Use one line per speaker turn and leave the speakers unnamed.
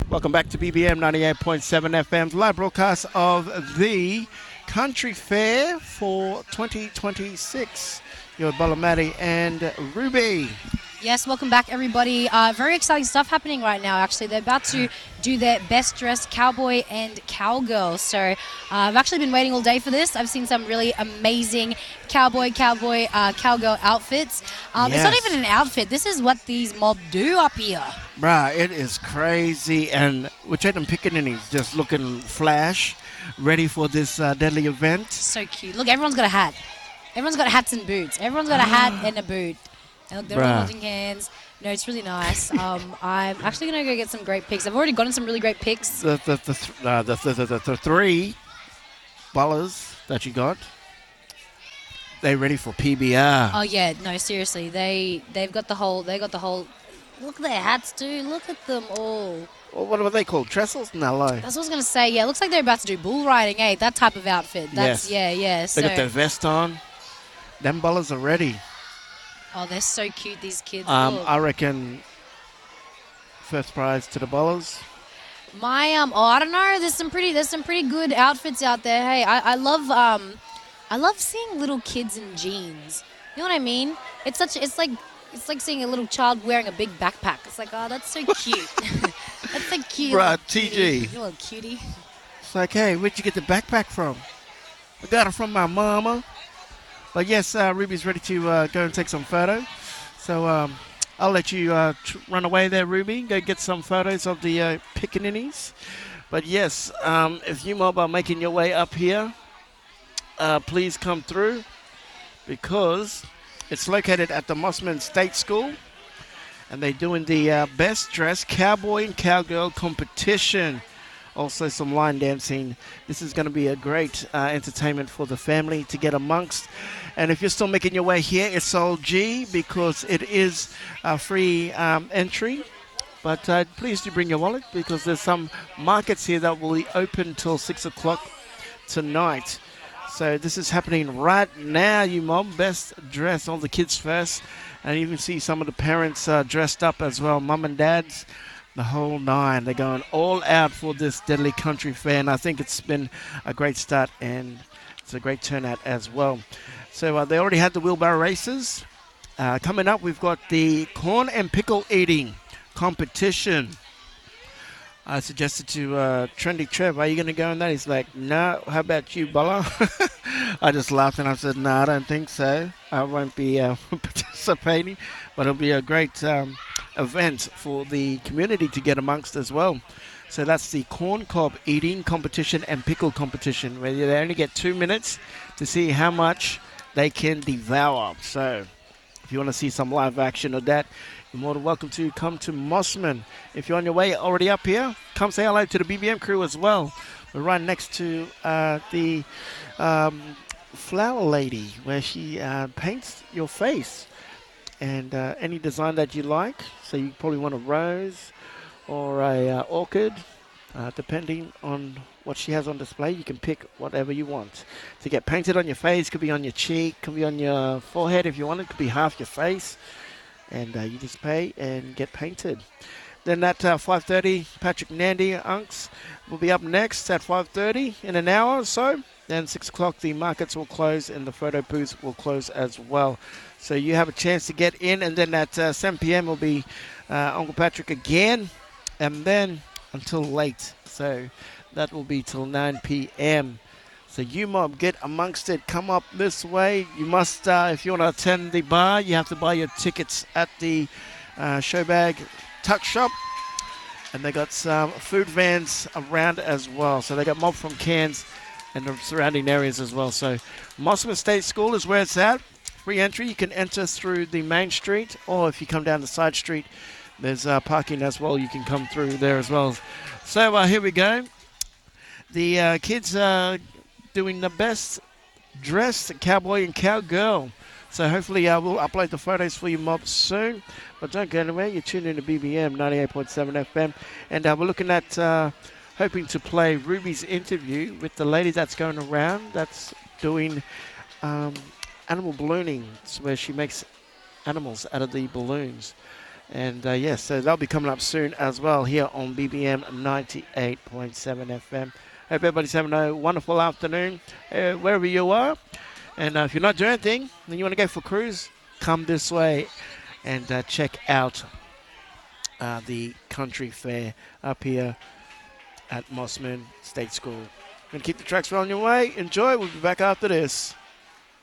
Welcome back to BBM 98.7 FM's live broadcast of the Country Fair for 2026. You're Bolamati and Ruby.
Yes, welcome back, everybody. Very exciting stuff happening right now, actually. They're about to do their best dressed cowboy and cowgirl. So I've actually been waiting all day for this. I've seen some really amazing cowboy, cowgirl outfits. It's not even an outfit. This is what these mob do up here.
Bruh, it is crazy. And which them pickaninnies just looking flash, ready for this deadly event.
So cute. Look, everyone's got a hat. Everyone's got hats and boots. Everyone's got a hat and a boot. And look, they're all holding hands. No, it's really nice. I'm actually going to go get some great pics. I've already gotten some really great pics.
The three ballers that you got, they ready for PBR.
Oh yeah, no, seriously, they've got the whole. Look at their hats, dude. Look at them all.
Well, what are they called? Trestles? No,
That's what I was gonna say. Yeah, looks like they're about to do bull riding, eh? That type of outfit. That's yeah.
They got their vest on. Them ballers are ready.
Oh, they're so cute, these kids.
I reckon first prize to the ballers.
I don't know. There's some pretty good outfits out there. Hey, I love seeing little kids in jeans. You know what I mean? It's like seeing a little child wearing a big backpack. It's like, oh, that's so cute. That's so cute.
Bruh, TG.
You little cutie.
It's like, hey, where'd you get the backpack from? I got it from my mama. But yes, Ruby's ready to go and take some photos. So I'll let you run away there, Ruby. Go get some photos of the pickaninnies. But yes, if you mob are making your way up here, please come through because it's located at the Mossman State School. And they're doing the best dressed cowboy and cowgirl competition. Also some line dancing. This is going to be a great entertainment for the family to get amongst. And if you're still making your way here, it's all G because it is a free entry. But please do bring your wallet because there's some markets here that will be open till 6 o'clock tonight. So this is happening right now, you mob. Best dress, all the kids first. And you can see some of the parents dressed up as well, mum and dads. The whole nine. They're going all out for this deadly country fair, and I think it's been a great start and it's a great turnout as well. So they already had the wheelbarrow races. Coming up, we've got the corn and pickle eating competition. I suggested to Trendy Trev, are you going to go in that? He's like, no, how about you, Bola? I just laughed and I said, no, I don't think so. I won't be participating, but it'll be a great event for the community to get amongst as well. So that's the corn cob eating competition and pickle competition, where they only get 2 minutes to see how much they can devour. So if you want to see some live action of that, you're more than welcome to come to Mossman. If you're on your way already up here, come say hello to the BBM crew as well. We're right next to the flower lady where she paints your face. And any design that you like. So you probably want a rose or a orchid. Depending on what she has on display, you can pick whatever you want. To get painted on your face, could be on your cheek, could be on your forehead if you want it, could be half your face. And you just pay and get painted. Then at 5:30, Patrick Nandy Unks will be up next at 5:30 in an hour or so. Then 6 o'clock, the markets will close and the photo booths will close as well. So you have a chance to get in. And then at 7 p.m. will be Uncle Patrick again. And then until late. So that will be till 9 p.m. So you mob, get amongst it. Come up this way. You must, if you want to attend the bar, you have to buy your tickets at the Showbag Tuck Shop. And they got some food vans around as well. So they got mob from Cairns and the surrounding areas as well. So Mossman State School is where it's at. Free entry. You can enter through the main street, or if you come down the side street, there's parking as well. You can come through there as well. So here we go. The kids are doing the best dressed cowboy and cowgirl. So hopefully we'll upload the photos for you mob soon. But don't go anywhere. You're tuned in to BBM 98.7 FM. And we're looking at hoping to play Ruby's interview with the lady that's going around that's doing animal ballooning. It's where she makes animals out of the balloons. And yes, so that'll be coming up soon as well here on BBM 98.7 FM. Hope everybody's having a wonderful afternoon wherever you are. And if you're not doing anything and you want to go for a cruise, come this way and check out the country fair up here at Mossman State School. Going to keep the tracks rolling your way. Enjoy. We'll be back after this.